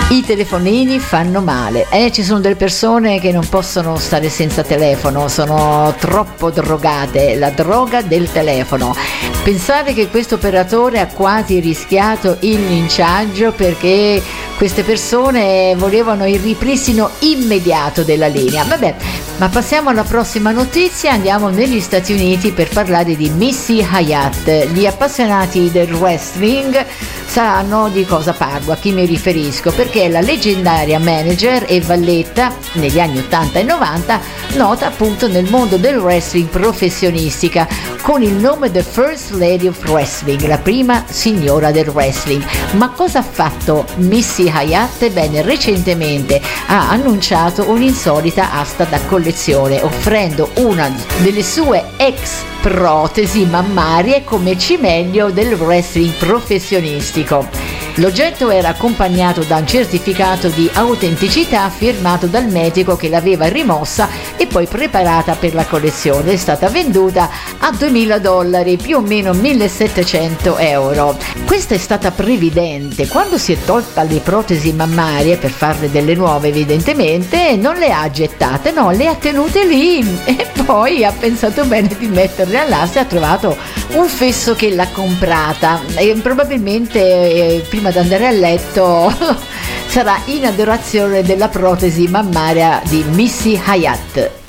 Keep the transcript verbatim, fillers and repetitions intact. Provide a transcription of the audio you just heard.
I telefonini fanno male, eh? Ci sono delle persone che non possono stare senza telefono, sono troppo drogate, la droga del telefono. Pensate che questo operatore ha quasi rischiato il linciaggio perché queste persone volevano il ripristino immediato della linea. Vabbè, ma passiamo alla prossima notizia, andiamo negli Stati Uniti per parlare di Missy Hyatt. Gli appassionati del wrestling sanno di cosa parlo, a chi mi riferisco, perché è la leggendaria manager e valletta negli anni ottanta e novanta, nota appunto nel mondo del wrestling professionistica con il nome The First Lady of Wrestling, la prima signora del wrestling. Ma cosa ha fatto Missy Hyatt? Bene, recentemente ha annunciato un'insolita asta da collezione, offrendo una delle sue ex protesi mammarie come cimelio del wrestling professionistico. L'oggetto era accompagnato da un certificato di autenticità firmato dal medico che l'aveva rimossa e poi preparata per la collezione. È stata venduta a duemila dollari, più o meno millesettecento euro. Questa è stata previdente: quando si è tolta le protesi mammarie per farne delle nuove, evidentemente non le ha gettate, no, le ha tenute lì e poi ha pensato bene di metterle all'asta e ha trovato un fesso che l'ha comprata e probabilmente eh, prima di andare a letto sarà in adorazione della protesi mammaria di Missy Hyatt.